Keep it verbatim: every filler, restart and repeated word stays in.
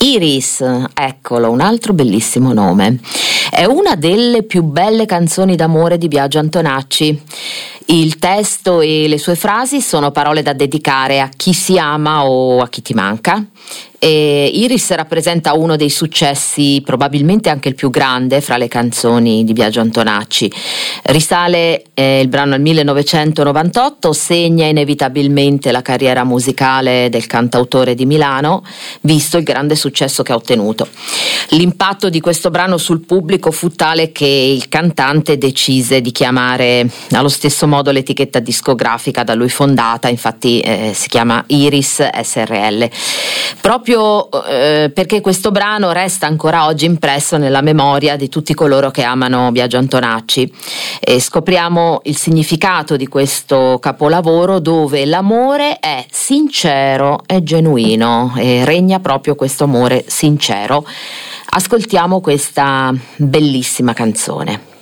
Iris, eccolo, un altro bellissimo nome. È una delle più belle canzoni d'amore di Biagio Antonacci. Il testo e le sue frasi sono parole da dedicare a chi si ama o a chi ti manca. E Iris rappresenta uno dei successi, probabilmente anche il più grande fra le canzoni di Biagio Antonacci. Risale eh, il brano al millenovecentonovantotto, segna inevitabilmente la carriera musicale del cantautore di Milano, visto il grande successo che ha ottenuto. L'impatto di questo brano sul pubblico fu tale che il cantante decise di chiamare allo stesso modo l'etichetta discografica da lui fondata, infatti eh, si chiama Iris S R L. Proprio eh, perché questo brano resta ancora oggi impresso nella memoria di tutti coloro che amano Biagio Antonacci. E scopriamo il significato di questo capolavoro, dove l'amore è sincero e genuino e regna proprio questo amore sincero. Ascoltiamo questa bellissima canzone.